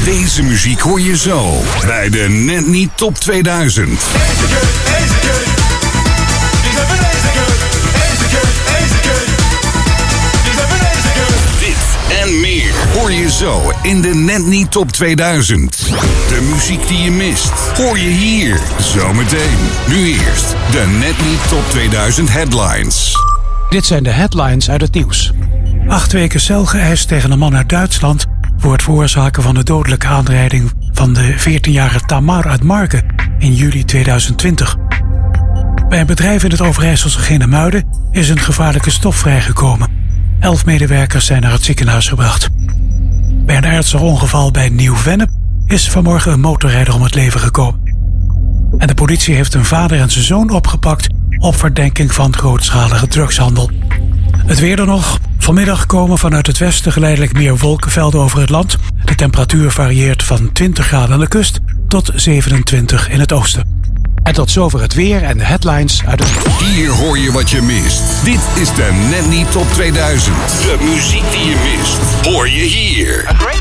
Deze muziek hoor je zo bij de Net Niet Top 2000. Dit en meer hoor je zo in de Net Niet Top 2000. De muziek die je mist hoor je hier zometeen. Nu eerst de Net Niet Top 2000 headlines. Dit zijn de headlines uit het nieuws. 8 weken cel geëist tegen een man uit Duitsland voor het veroorzaken van de dodelijke aanrijding van de 14-jarige Tamar uit Marken in juli 2020. Bij een bedrijf in het Overijsselse Genemuiden is een gevaarlijke stof vrijgekomen. 11 medewerkers zijn naar het ziekenhuis gebracht. Bij een ernstig ongeval bij Nieuw-Vennep is vanmorgen een motorrijder om het leven gekomen. En de politie heeft een vader en zijn zoon opgepakt op verdenking van grootschalige drugshandel. Het weer dan nog. Vanmiddag komen vanuit het westen geleidelijk meer wolkenvelden over het land. De temperatuur varieert van 20 graden aan de kust tot 27 in het oosten. En tot zover het weer en de headlines uit het... Hier hoor je wat je mist. Dit is de Net Niet Top 2000. De muziek die je mist, hoor je hier.